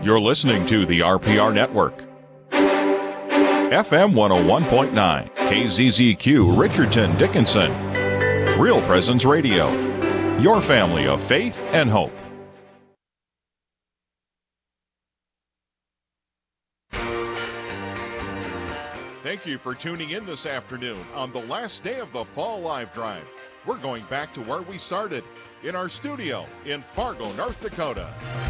You're listening to the RPR Network. FM 101.9, KZZQ, Richardson, Dickinson. Real Presence Radio. Your family of faith and hope. Thank you for tuning in this afternoon on the last day of the Fall Live Drive. We're going back to where we started, in our studio in Fargo, North Dakota.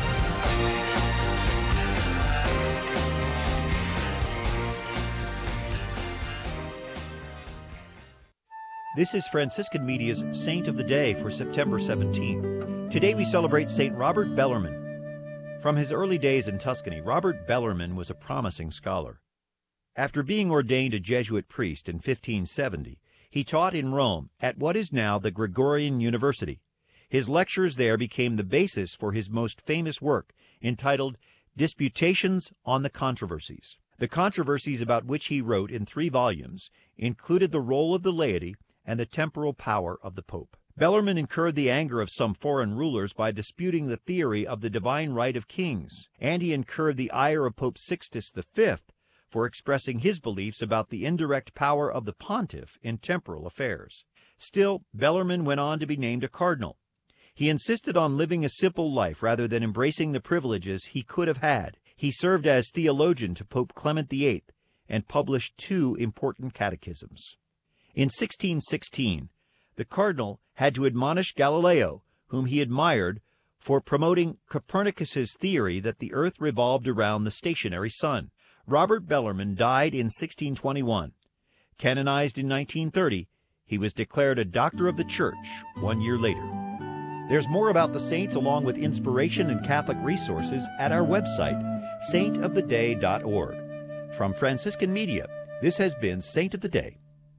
This is Franciscan Media's Saint of the Day for September 17th. Today we celebrate St. Robert Bellarmine. From his early days in Tuscany, Robert Bellarmine was a promising scholar. After being ordained a Jesuit priest in 1570, he taught in Rome at what is now the Gregorian University. His lectures there became the basis for his most famous work, entitled Disputations on the Controversies. The controversies about which he wrote in 3 volumes included the role of the laity and the temporal power of the Pope. Bellarmine incurred the anger of some foreign rulers by disputing the theory of the divine right of kings, and he incurred the ire of Pope Sixtus V for expressing his beliefs about the indirect power of the pontiff in temporal affairs. Still, Bellarmine went on to be named a cardinal. He insisted on living a simple life rather than embracing the privileges he could have had. He served as theologian to Pope Clement VIII and published 2 important catechisms. In 1616, the cardinal had to admonish Galileo, whom he admired, for promoting Copernicus's theory that the earth revolved around the stationary sun. Robert Bellarmine died in 1621. Canonized in 1930, he was declared a Doctor of the Church 1 year later. There's more about the saints along with inspiration and Catholic resources at our website, saintoftheday.org. From Franciscan Media, this has been Saint of the Day.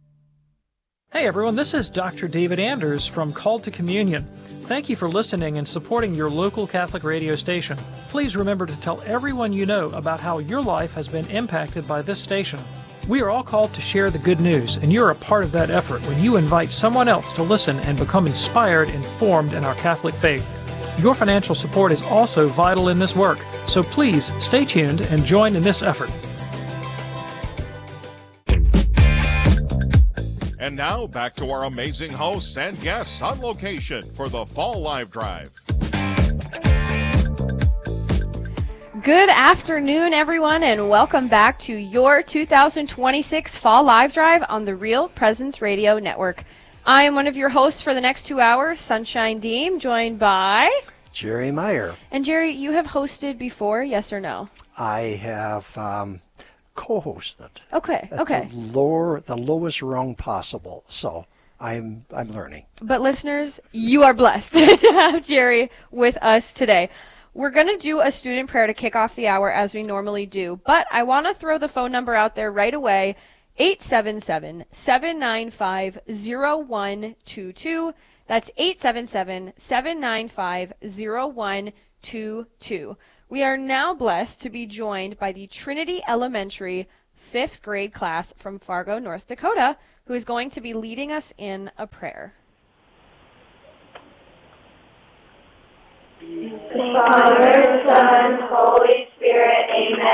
Hey everyone, this is Dr. David Anders from Called to Communion. Thank you for listening and supporting your local Catholic radio station. Please remember to tell everyone you know about how your life has been impacted by this station. We are all called to share the good news, and you're a part of that effort when you invite someone else to listen and become inspired and formed in our Catholic faith. Your financial support is also vital in this work, so please stay tuned and join in this effort. And now, back to our amazing hosts and guests on location for the Fall Live Drive. Good afternoon, everyone, and welcome back to your 2026 Fall Live Drive on the Real Presence Radio Network. I am one of your hosts for the next 2 hours, Sunshine Deem, joined by... Jerry Meyer. And Jerry, you have hosted before, yes or no? I have... co-hosted. Okay. The lowest rung possible. So I'm learning. But listeners, you are blessed to have Jerry with us today. We're going to do a student prayer to kick off the hour as we normally do, but I want to throw the phone number out there right away, 877-795-0122. That's 877-795-0122. We are now blessed to be joined by the Trinity Elementary 5th grade class from Fargo, North Dakota, who is going to be leading us in a prayer. Father, Son, Holy Spirit, amen.